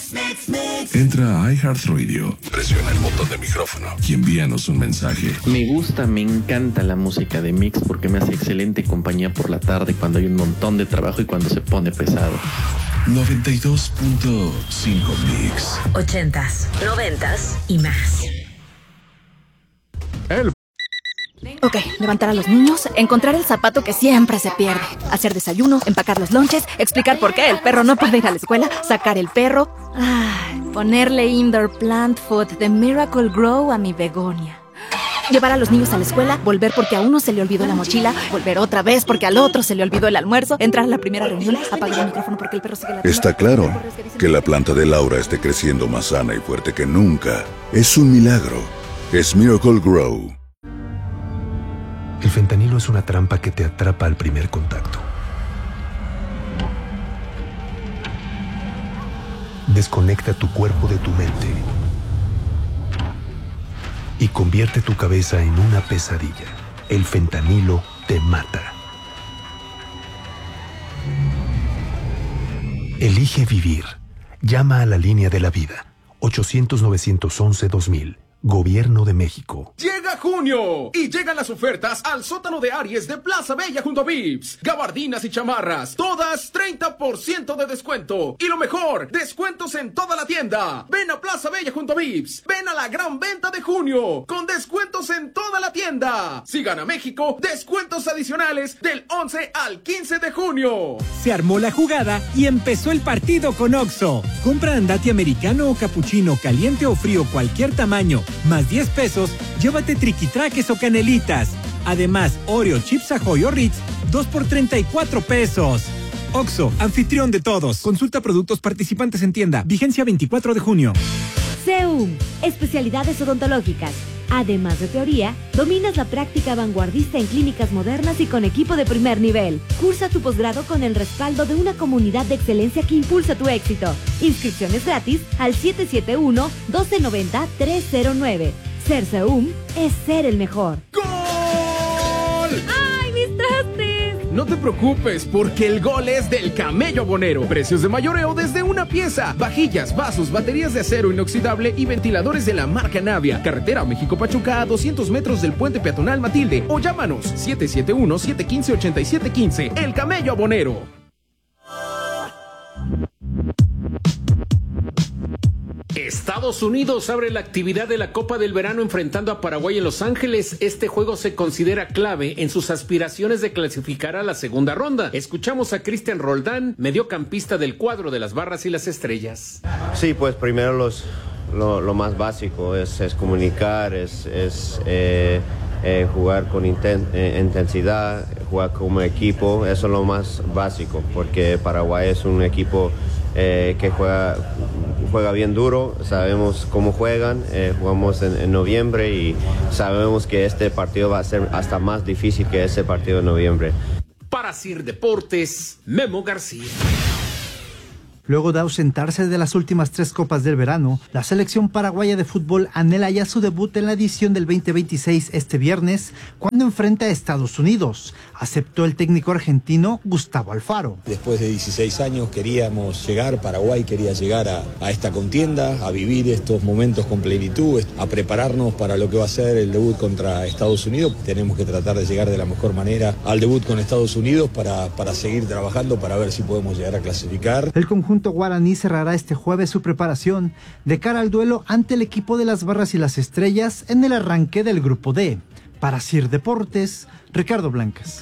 Entra a iHeartRadio, presiona el botón de micrófono y envíanos un mensaje. Me encanta la música de Mix porque me hace excelente compañía por la tarde cuando hay un montón de trabajo y cuando se pone pesado. 92.5 Mix. 80s, 90s y más. Ok, levantar a los niños, encontrar el zapato que siempre se pierde, hacer desayuno, empacar los lonches, explicar por qué el perro no puede ir a la escuela, sacar el perro, ponerle indoor plant food de Miracle Grow a mi begonia. Llevar a los niños a la escuela, volver porque a uno se le olvidó la mochila, volver otra vez porque al otro se le olvidó el almuerzo, entrar a la primera reunión, apagar el micrófono porque el perro sigue la... Está claro que la planta de Laura esté creciendo más sana y fuerte que nunca. Es un milagro. Es Miracle Grow. El fentanilo es una trampa que te atrapa al primer contacto. Desconecta tu cuerpo de tu mente y convierte tu cabeza en una pesadilla. El fentanilo te mata. Elige vivir. Llama a la línea de la vida. 800-911-2000. Gobierno de México. Llega junio y llegan las ofertas al sótano de Aries de Plaza Bella junto a Vips. Gabardinas y chamarras, todas 30% de descuento. Y lo mejor, descuentos en toda la tienda. Ven a Plaza Bella junto a Vips. Ven a la gran venta de junio con descuentos en toda la tienda. Si gana México, descuentos adicionales del 11 al 15 de junio. Se armó la jugada y empezó el partido con Oxxo. Compra andati americano o capuchino, caliente o frío, cualquier tamaño, más 10 pesos, llévate triquitraques o canelitas. Además, Oreo, Chips Ahoy o Ritz, 2 por 34 pesos. Oxxo, anfitrión de todos. Consulta productos participantes en tienda. Vigencia 24 de junio. SEUM, especialidades odontológicas. Además de teoría, dominas la práctica vanguardista en clínicas modernas y con equipo de primer nivel. Cursa tu posgrado con el respaldo de una comunidad de excelencia que impulsa tu éxito. Inscripciones gratis al 771-1290-309. Ser SEUM es ser el mejor. ¡Gol! ¡Ay, mis trastes! No te preocupes, porque el gol es del Camello Abonero. Precios de mayoreo desde una pieza. Vajillas, vasos, baterías de acero inoxidable y ventiladores de la marca Navia. Carretera México-Pachuca a 200 metros del puente peatonal Matilde. O llámanos 771-715-8715. El Camello Abonero. Estados Unidos abre la actividad de la Copa del Verano enfrentando a Paraguay en Los Ángeles. Este juego se considera clave en sus aspiraciones de clasificar a la segunda ronda. Escuchamos a Cristian Roldán, mediocampista del cuadro de las Barras y las Estrellas. Sí, pues primero lo más básico es comunicar, es jugar con intensidad, jugar como equipo. Eso es lo más básico, porque Paraguay es un equipo que juega bien duro. Sabemos cómo juegan, jugamos en noviembre y sabemos que este partido va a ser hasta más difícil que ese partido de noviembre. Para CIR Deportes, Memo García. Luego de ausentarse de las últimas 3 copas del verano, la selección paraguaya de fútbol anhela ya su debut en la edición del 2026 este viernes, cuando enfrenta a Estados Unidos. Aceptó el técnico argentino Gustavo Alfaro. Después de 16 años queríamos llegar, Paraguay quería llegar a esta contienda, a vivir estos momentos con plenitud, a prepararnos para lo que va a ser el debut contra Estados Unidos. Tenemos que tratar de llegar de la mejor manera al debut con Estados Unidos para seguir trabajando, para ver si podemos llegar a clasificar. El conjunto guaraní cerrará este jueves su preparación de cara al duelo ante el equipo de las Barras y las Estrellas en el arranque del Grupo D. Para CIR Deportes, Ricardo Blancas.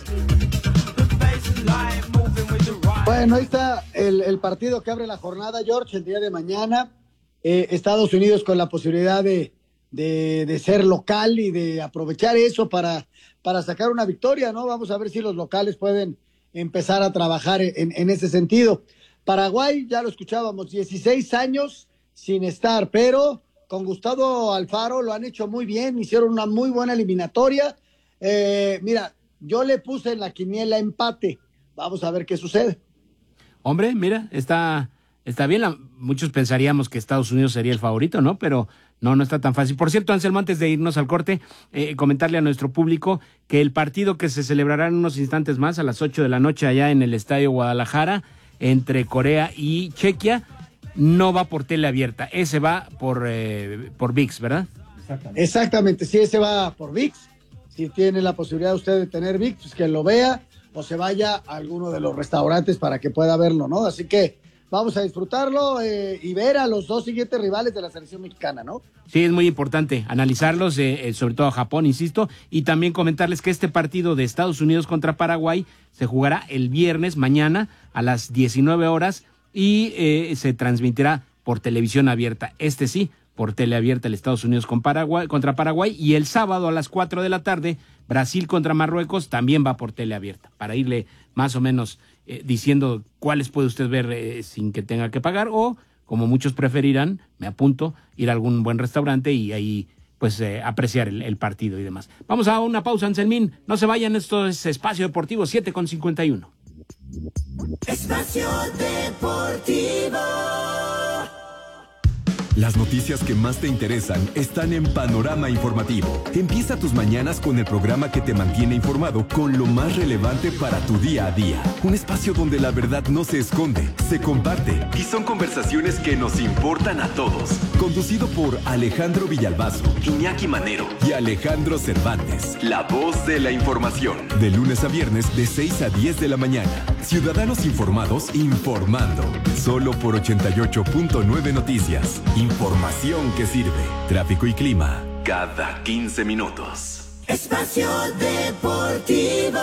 Bueno, ahí está el partido que abre la jornada, George, el día de mañana. Estados Unidos con la posibilidad de ser local y de aprovechar eso para sacar una victoria, ¿no? Vamos a ver si los locales pueden empezar a trabajar en ese sentido. Paraguay, ya lo escuchábamos, 16 años sin estar, pero con Gustavo Alfaro lo han hecho muy bien, hicieron una muy buena eliminatoria. Mira, yo le puse en la quiniela empate, vamos a ver qué sucede. Hombre, mira, está bien, muchos pensaríamos que Estados Unidos sería el favorito, ¿no? Pero no está tan fácil. Por cierto, Anselmo, antes de irnos al corte, comentarle a nuestro público que el partido que se celebrará en unos instantes más, a las 8 de la noche allá en el Estadio Guadalajara, entre Corea y Chequia, no va por tele abierta, ese va por ViX, ¿verdad? Exactamente, sí, ese va por ViX. Si tiene la posibilidad usted de tener ViX, pues que lo vea o se vaya a alguno de los restaurantes para que pueda verlo, ¿no? Así que vamos a disfrutarlo y ver a los dos siguientes rivales de la selección mexicana, ¿no? Sí, es muy importante analizarlos, sobre todo a Japón, insisto, y también comentarles que este partido de Estados Unidos contra Paraguay se jugará el viernes, mañana, a las 19 horas, y se transmitirá por televisión abierta. Este sí, por tele abierta, el Estados Unidos contra Paraguay, y el sábado a las 4 de la tarde, Brasil contra Marruecos, también va por tele abierta, para irle más o menos diciendo cuáles puede usted ver sin que tenga que pagar, o, como muchos preferirán, me apunto, ir a algún buen restaurante y ahí pues apreciar el partido y demás. Vamos a una pausa, Anselmín, no se vayan, esto es Espacio Deportivo 7:51. Espacio Deportivo. Las noticias que más te interesan están en Panorama Informativo. Empieza tus mañanas con el programa que te mantiene informado con lo más relevante para tu día a día. Un espacio donde la verdad no se esconde, se comparte y son conversaciones que nos importan a todos. Conducido por Alejandro Villalbazo, Iñaki Manero y Alejandro Cervantes. La voz de la información. De lunes a viernes de 6 a 10 de la mañana. Ciudadanos informados informando. Solo por 88.9 Noticias. Información que sirve. Tráfico y clima cada 15 minutos. Espacio Deportivo.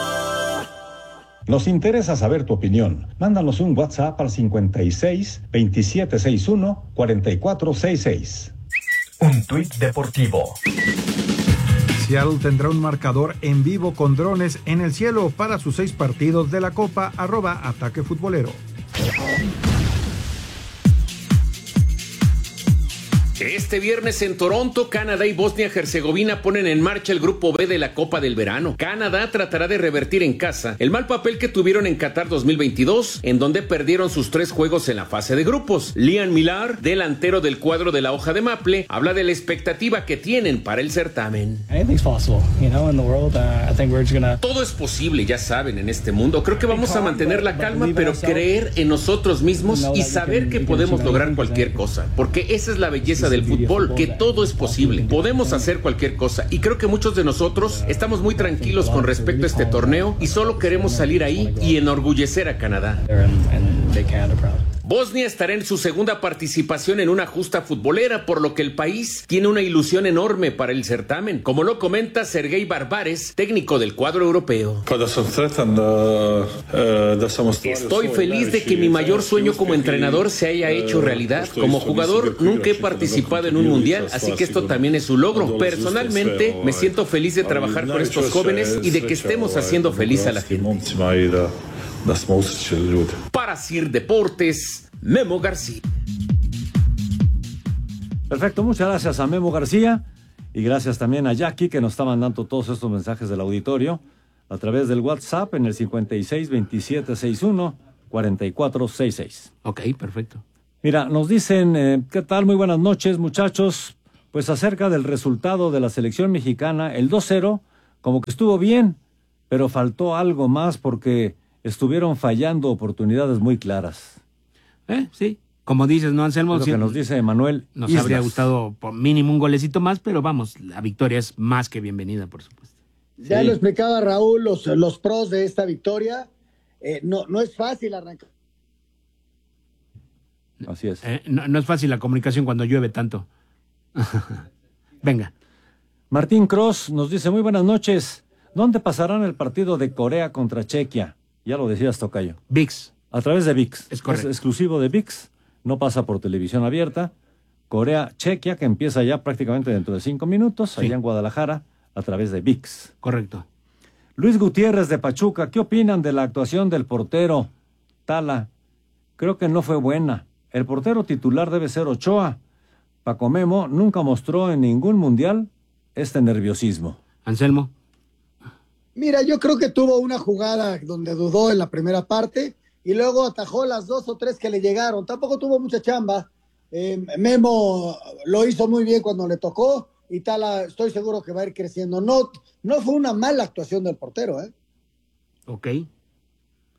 Nos interesa saber tu opinión. Mándanos un WhatsApp al 56 2761 4466. Un tuit deportivo. Seattle tendrá un marcador en vivo con drones en el cielo para sus 6 partidos de la Copa @Ataque Futbolero. Este viernes en Toronto, Canadá y Bosnia-Herzegovina ponen en marcha el Grupo B de la Copa del Verano. Canadá tratará de revertir en casa el mal papel que tuvieron en Qatar 2022, en donde perdieron sus 3 juegos en la fase de grupos. Liam Millar, delantero del cuadro de la hoja de Maple, habla de la expectativa que tienen para el certamen. Todo es posible, ya saben, en este mundo. Creo que vamos a mantener la calma, pero creer en nosotros mismos y saber que podemos lograr cualquier cosa, porque esa es la belleza del fútbol, que todo es posible, podemos hacer cualquier cosa, y creo que muchos de nosotros estamos muy tranquilos con respecto a este torneo y solo queremos salir ahí y enorgullecer a Canadá. Bosnia estará en su segunda participación en una justa futbolera, por lo que el país tiene una ilusión enorme para el certamen, como lo comenta Sergei Barbares, técnico del cuadro europeo. Estoy feliz de que mi mayor sueño como entrenador se haya hecho realidad. Como jugador nunca he participado en un mundial, así que esto también es un logro. Personalmente me siento feliz de trabajar con estos jóvenes y de que estemos haciendo feliz a la gente. Para Sir Deportes, Memo García. Perfecto, muchas gracias a Memo García y gracias también a Jackie, que nos está mandando todos estos mensajes del auditorio a través del WhatsApp en el 56 27 61 44 66. Ok, perfecto. Mira, nos dicen, ¿qué tal? Muy buenas noches, muchachos. Pues acerca del resultado de la selección mexicana, el 2-0, como que estuvo bien, pero faltó algo más porque estuvieron fallando oportunidades muy claras. Sí, como dices, ¿no, Anselmo? Es lo que nos dice Manuel Nos Islas. habría gustado por mínimo un golecito más, pero vamos, la victoria es más que bienvenida, por supuesto. Ya lo explicaba Raúl, los pros de esta victoria. No es fácil arrancar. Así es. No es fácil la comunicación cuando llueve tanto. Venga. Martín Cross nos dice, muy buenas noches. ¿Dónde pasarán el partido de Corea contra Chequia? Ya lo decías, tocayo. ViX. A través de ViX. Es correcto. Es exclusivo de ViX. No pasa por televisión abierta. Corea-Chequia, que empieza ya prácticamente dentro de 5 minutos, allá en Guadalajara, a través de ViX. Correcto. Luis Gutiérrez de Pachuca, ¿qué opinan de la actuación del portero Tala? Creo que no fue buena. El portero titular debe ser Ochoa. Paco Memo nunca mostró en ningún mundial este nerviosismo. Anselmo. Mira, yo creo que tuvo una jugada donde dudó en la primera parte y luego atajó las 2 o 3 que le llegaron. Tampoco tuvo mucha chamba. Memo lo hizo muy bien cuando le tocó y Tala estoy seguro que va a ir creciendo. No fue una mala actuación del portero, ¿eh? Ok.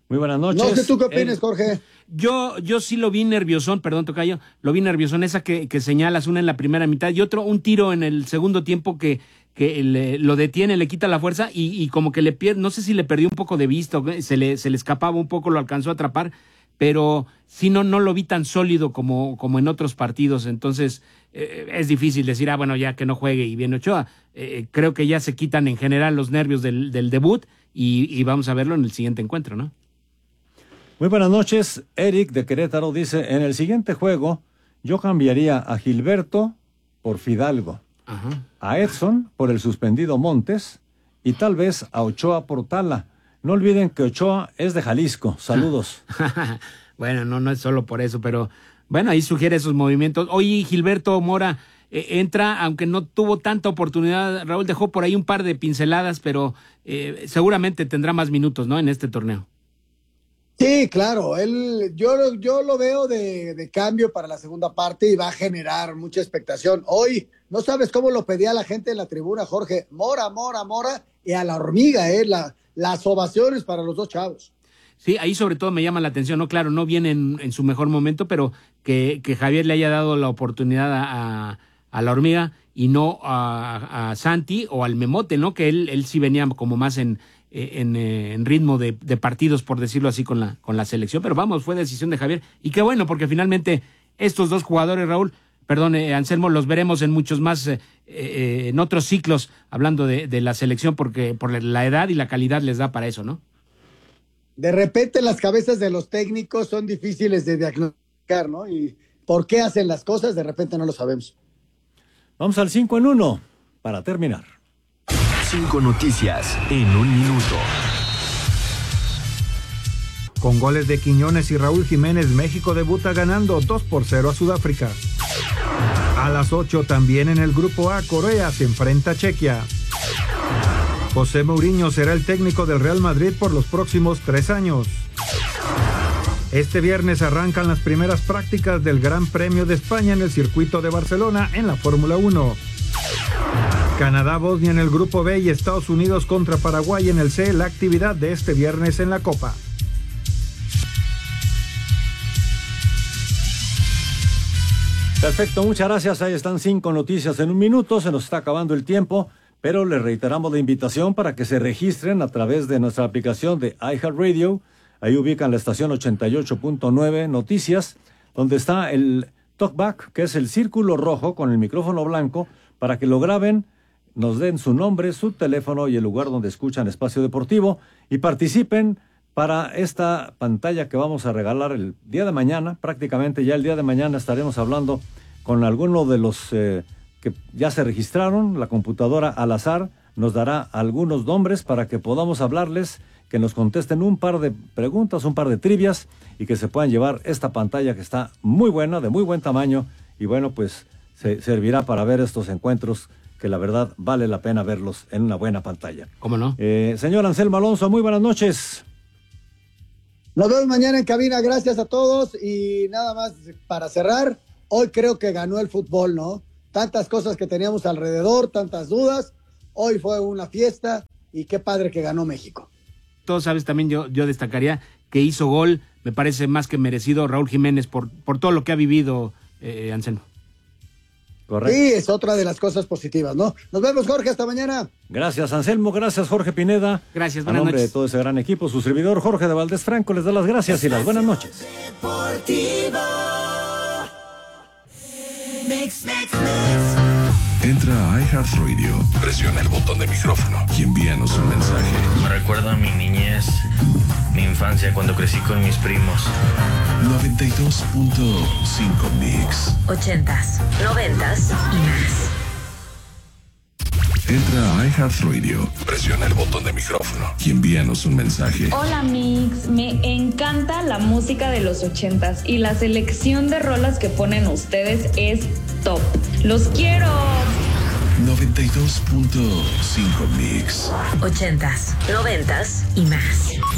Muy buenas noches. No sé tú qué opinas, Jorge. Yo sí lo vi nerviosón, perdón, tocayo, lo vi nerviosón, esa que señalas, una en la primera mitad y otro, un tiro en el segundo tiempo que lo detiene, le quita la fuerza y como que le pierde, no sé si le perdió un poco de vista, se le escapaba un poco, lo alcanzó a atrapar, pero sí no lo vi tan sólido como en otros partidos, entonces es difícil decir, bueno, ya que no juegue y viene Ochoa. Creo que ya se quitan en general los nervios del debut y vamos a verlo en el siguiente encuentro, ¿no? Muy buenas noches. Eric de Querétaro dice, en el siguiente juego yo cambiaría a Gilberto por Fidalgo, a Edson por el suspendido Montes y tal vez a Ochoa por Tala. No olviden que Ochoa es de Jalisco. Saludos. Bueno, no es solo por eso, pero bueno, ahí sugiere esos movimientos. Hoy Gilberto Mora entra, aunque no tuvo tanta oportunidad. Raúl dejó por ahí un par de pinceladas, pero seguramente tendrá más minutos, ¿no? En este torneo. Sí, claro, yo lo veo de cambio para la segunda parte y va a generar mucha expectación. Hoy, no sabes cómo lo pedía la gente en la tribuna, Jorge, Mora, y a la hormiga, las ovaciones para los dos chavos. Sí, ahí sobre todo me llama la atención, ¿no? Claro, no viene en su mejor momento, pero que Javier le haya dado la oportunidad a la hormiga y no a Santi o al Memote, ¿no? Que él sí venía como más en ritmo de partidos, por decirlo así, con la selección, pero vamos, fue decisión de Javier, y qué bueno, porque finalmente estos dos jugadores, Raúl, Anselmo, los veremos en muchos más, en otros ciclos, hablando de la selección, porque por la edad y la calidad les da para eso, ¿no? De repente las cabezas de los técnicos son difíciles de diagnosticar, ¿no? Y por qué hacen las cosas, de repente no lo sabemos. Vamos al 5 en 1, para terminar. 5 noticias en un minuto. Con goles de Quiñones y Raúl Jiménez, México debuta ganando 2-0 a Sudáfrica. A las 8 también en el grupo A, Corea se enfrenta a Chequia. José Mourinho será el técnico del Real Madrid por los próximos 3 años. Este viernes arrancan las primeras prácticas del Gran Premio de España en el circuito de Barcelona en la Fórmula 1. Canadá, Bosnia en el grupo B y Estados Unidos contra Paraguay en el C, la actividad de este viernes en la Copa. Perfecto, muchas gracias. Ahí están 5 noticias en un minuto. Se nos está acabando el tiempo, pero les reiteramos la invitación para que se registren a través de nuestra aplicación de iHeartRadio. Ahí ubican la estación 88.9 Noticias, donde está el talkback, que es el círculo rojo con el micrófono blanco, para que lo graben, nos den su nombre, su teléfono y el lugar donde escuchan Espacio Deportivo y participen para esta pantalla que vamos a regalar el día de mañana. Prácticamente ya el día de mañana estaremos hablando con alguno de los que ya se registraron. La computadora al azar nos dará algunos nombres para que podamos hablarles, que nos contesten un par de preguntas, un par de trivias y que se puedan llevar esta pantalla que está muy buena, de muy buen tamaño y bueno, pues se servirá para ver estos encuentros que la verdad vale la pena verlos en una buena pantalla. ¿Cómo no? Señor Anselmo Alonso, muy buenas noches. Nos vemos mañana en cabina, gracias a todos y nada más para cerrar, hoy creo que ganó el fútbol, ¿no? Tantas cosas que teníamos alrededor, tantas dudas, hoy fue una fiesta y qué padre que ganó México. Todos sabes, también yo destacaría que hizo gol, me parece más que merecido Raúl Jiménez por todo lo que ha vivido, Anselmo. Correcto. Sí, es otra de las cosas positivas, ¿no? Nos vemos, Jorge, hasta mañana. Gracias, Anselmo, gracias, Jorge Pineda. Gracias, buenas noches. A nombre de todo ese gran equipo, su servidor Jorge de Valdés Franco les da las gracias y las buenas noches. Entra a iHeartRadio, presiona el botón de micrófono y envíanos un mensaje. Me recuerda a mi niñez, mi infancia cuando crecí con mis primos. 92.5 Mix. 80s, 90s y más. Entra a iHeartRadio, presiona el botón de micrófono y envíanos un mensaje. Hola Mix, me encanta la música de los 80s y la selección de rolas que ponen ustedes es top. ¡Los quiero! 92.5 Mix. 80s, 90s y más.